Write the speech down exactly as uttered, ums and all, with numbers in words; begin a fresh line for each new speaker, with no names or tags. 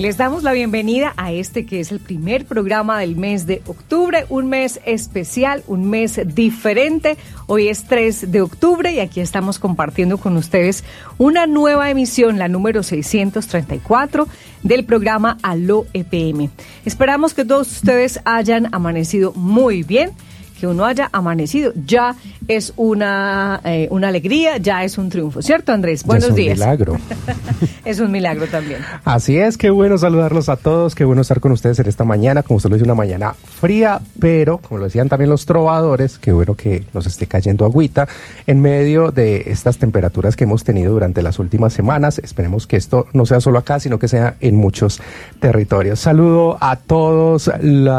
Les damos la bienvenida a este que es el primer programa del mes de octubre, un mes especial, un mes diferente. Hoy es tres de octubre y aquí estamos compartiendo con ustedes una nueva emisión, la número seiscientos treinta y cuatro del programa Aló E P M. Esperamos que todos ustedes hayan amanecido muy bien. Que uno haya amanecido ya es una, eh, una alegría, ya es un triunfo, ¿cierto, Andrés? Buenos días.
Es un milagro.
Es un milagro también.
Así es, qué bueno saludarlos a todos, qué bueno estar con ustedes en esta mañana, como usted lo dice, una mañana fría, pero como lo decían también los trovadores, qué bueno que nos esté cayendo agüita en medio de estas temperaturas que hemos tenido durante las últimas semanas. Esperemos que esto no sea solo acá, sino que sea en muchos territorios. Saludo a todos. La